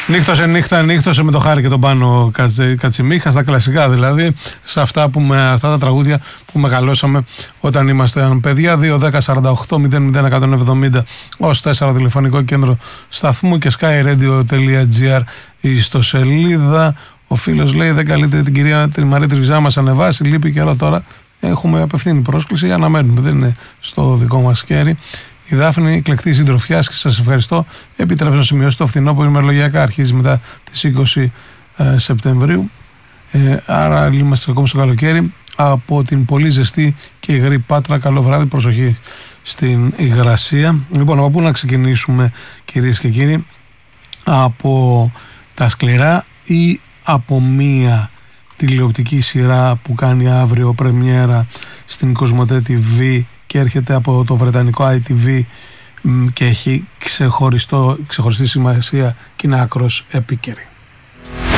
Νύχτωσε με το Χάρη και τον Πάνο Κατσιμίχα, στα κλασικά δηλαδή, σε αυτά τα τραγούδια που μεγαλώσαμε όταν ήμασταν παιδιά. 2-10-48-00-170 ως 4 τηλεφωνικό κέντρο σταθμού και skyradio.gr η ιστοσελίδα. Ο φίλος λέει: δεν καλείται την κυρία τη Μαρία Τριβιζά μας ανεβάσει, λείπει καιρό τώρα. Έχουμε απευθύνει πρόσκληση για να μένουμε, δεν είναι στο δικό μας χέρι. Η Δάφνη, εκλεκτή συντροφιά, και σας ευχαριστώ. Επιτρέψτε να σημειώσω το φθινόπωρο ημερολογιακά αρχίζει μετά τις 20 Σεπτεμβρίου. Άρα είμαστε ακόμα στο καλοκαίρι. Από την πολύ ζεστή και υγρή Πάτρα, καλό βράδυ, προσοχή στην υγρασία. Λοιπόν, από πού να ξεκινήσουμε, κυρίες και κύριοι? Από τα σκληρά ή από μία τηλεοπτική σειρά που κάνει αύριο πρεμιέρα στην Κοσμοτέ TV και έρχεται από το βρετανικό ITV και έχει ξεχωριστή σημασία και είναι άκρος επίκαιρη.